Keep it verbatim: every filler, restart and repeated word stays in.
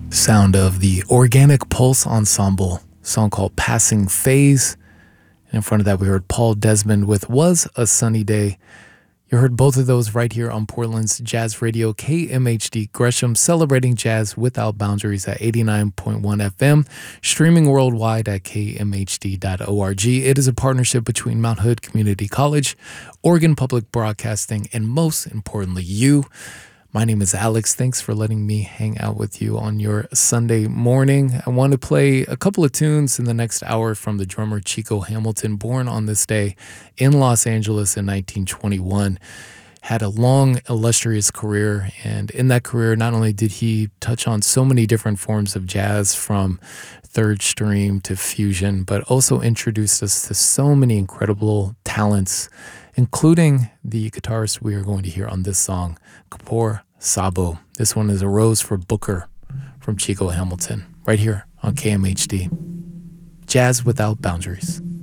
Sound of the Organic Pulse Ensemble, song called Passing Phase. And in front of that, we heard Paul Desmond with Was a Sunny Day. You heard both of those right here on Portland's Jazz Radio, K M H D Gresham, celebrating jazz without boundaries at eighty-nine point one F M, streaming worldwide at k m h d dot org. It is a partnership between Mount Hood Community College, Oregon Public Broadcasting, and most importantly, you. My name is Alex. Thanks for letting me hang out with you on your Sunday morning. I want to play a couple of tunes in the next hour from the drummer Chico Hamilton, born on this day in Los Angeles in nineteen twenty-one. Had a long, illustrious career, and in that career, not only did he touch on so many different forms of jazz, from third stream to fusion, but also introduced us to so many incredible talents, including the guitarist we are going to hear on this song, Kapoor Sabo. This one is A Rose for Booker from Chico Hamilton, right here on K M H D. Jazz Without Boundaries.